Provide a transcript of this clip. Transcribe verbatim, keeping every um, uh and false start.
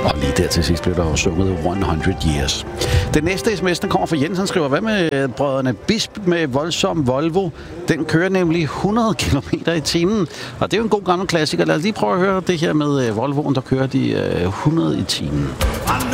Og lige der til sidst blev der jo sunget hundrede years. Den næste sms, den kommer fra Jens. Han skriver, hvad med brødrene Bisp med voldsom Volvo? Den kører nemlig hundrede kilometer i timen. Og det er jo en god gammel klassiker. Lad os lige prøve at høre det her med Volvoen, der kører de hundrede i timen.